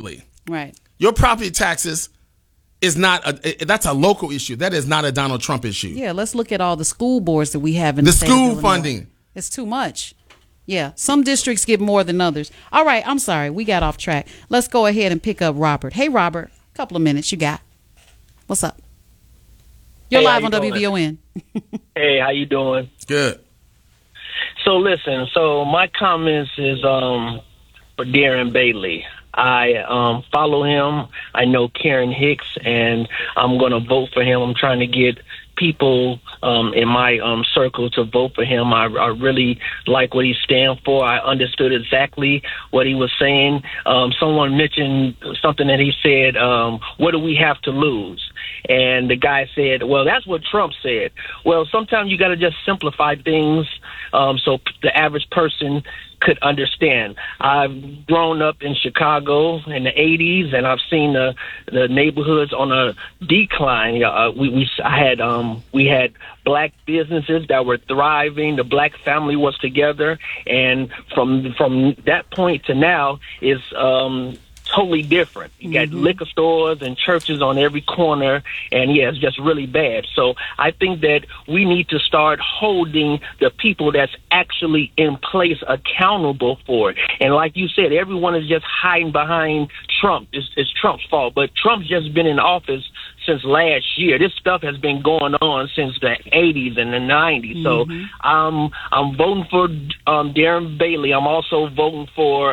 separately. Right. Your property taxes is that's a local issue. That is not a Donald Trump issue. Yeah, let's look at all the school boards that we have in the state of school Illinois. funding. It's too much. Yeah, some districts get more than others. All right, I'm sorry. We got off track. Let's go ahead and pick up Robert. Hey, Robert, a couple of minutes you got. What's up? You're live on WVON. Hey, how you doing? Good. So listen, my comments is for Darren Bailey. I follow him. I know Karen Hicks, and I'm going to vote for him. I'm trying to get people in my circle to vote for him. I really like what he stands for. I understood exactly what he was saying. Someone mentioned something that he said, what do we have to lose? And the guy said, well, that's what Trump said. Well, sometimes you got to just simplify things so the average person could understand. I've grown up in Chicago in the 80s, and I've seen the neighborhoods on a decline. We had black businesses that were thriving. The black family was together, and from that point to now is totally different. You got liquor stores and churches on every corner, and yeah, it's just really bad. So I think that we need to start holding the people that's actually in place accountable for it. And like you said, everyone is just hiding behind Trump. It's Trump's fault, but Trump's just been in office since last year. This stuff has been going on since the 80s and the 90s. So I'm voting for Darren Bailey. I'm also voting for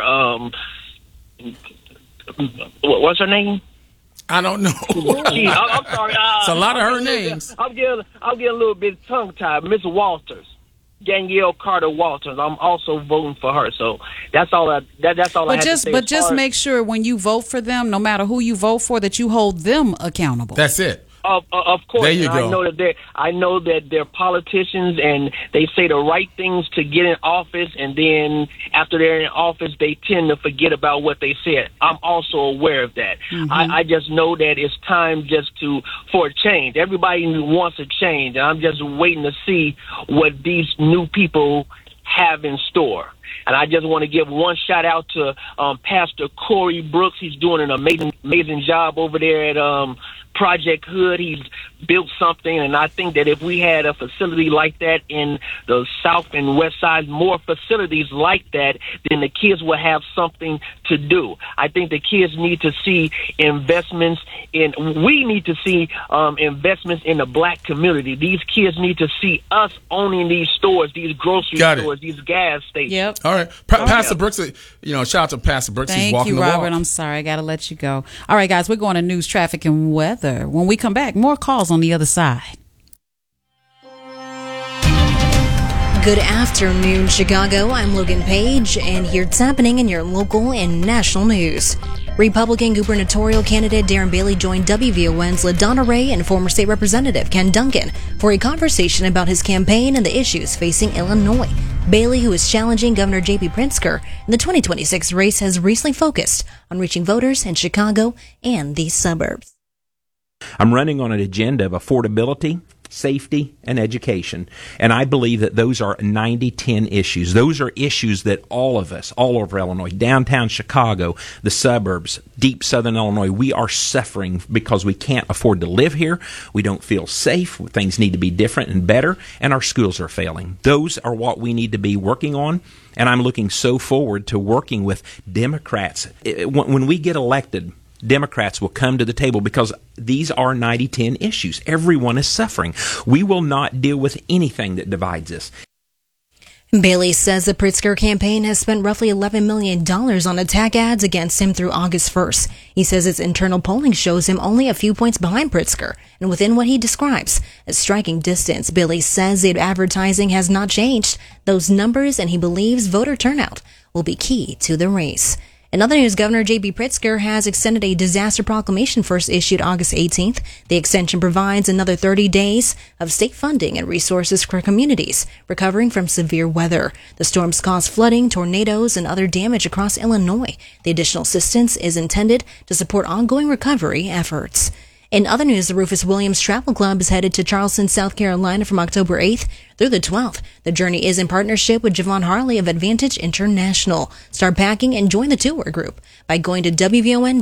what's her name? I don't know. I'm sorry. It's a lot of her names. I'm getting a little bit tongue-tied. Miss Walters, Danielle Carter Walters. I'm also voting for her. So that's all. That's all. I have to say. But just make sure when you vote for them, no matter who you vote for, that you hold them accountable. That's it. Of course. There you go. I know that they're politicians and they say the right things to get in office, and then after they're in office, they tend to forget about what they said. I'm also aware of that. I just know that it's time for a change. Everybody wants a change, and I'm just waiting to see what these new people have in store. And I just want to give one shout out to Pastor Corey Brooks. He's doing an amazing job over there at Project Hood. He's built something, and I think that if we had a facility like that in the south and west side, more facilities like that, then the kids will have something to do. I think the kids need to see investments we need to see investments in the black community. These kids need to see us owning these stores, these grocery stores, these gas stations. Yep. All right. Pastor Brooks, shout out to Pastor Brooks. He's walking the walk. Thank you, Robert. I'm sorry. I got to let you go. All right, guys, we're going to news, traffic, and weather. When we come back, more calls on the other side. Good afternoon, Chicago. I'm Logan Page, and here's happening in your local and national news. Republican gubernatorial candidate Darren Bailey joined WVON's LaDonna Ray and former state representative Ken Duncan for a conversation about his campaign and the issues facing Illinois. Bailey, who is challenging Governor J.B. Pritzker in the 2026 race, has recently focused on reaching voters in Chicago and the suburbs. I'm running on an agenda of affordability, safety, and education. And I believe that those are 90-10 issues. Those are issues that all of us, all over Illinois, downtown Chicago, the suburbs, deep southern Illinois, we are suffering because we can't afford to live here. We don't feel safe. Things need to be different and better, and our schools are failing. Those are what we need to be working on. And I'm looking so forward to working with Democrats. When we get elected, Democrats will come to the table because these are 90-10 issues. Everyone is suffering. We will not deal with anything that divides us. Bailey says the Pritzker campaign has spent roughly $11 million on attack ads against him through August 1st. He says its internal polling shows him only a few points behind Pritzker and within what he describes as striking distance. Bailey says the advertising has not changed those numbers, and he believes voter turnout will be key to the race. In other news, Governor J.B. Pritzker has extended a disaster proclamation first issued August 18th. The extension provides another 30 days of state funding and resources for communities recovering from severe weather. The storms caused flooding, tornadoes, and other damage across Illinois. The additional assistance is intended to support ongoing recovery efforts. In other news, the Rufus Williams Travel Club is headed to Charleston, South Carolina from October 8th through the 12th. The journey is in partnership with Javon Harley of Advantage International. Start packing and join the tour group by going to WVON.